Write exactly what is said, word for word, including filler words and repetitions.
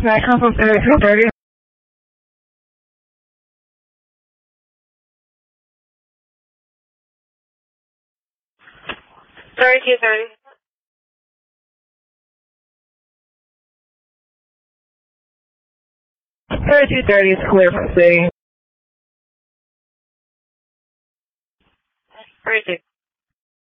Can I come from thirty-two thirty? thirty-two thirty. thirty-two thirty is clear for the city. Where is it?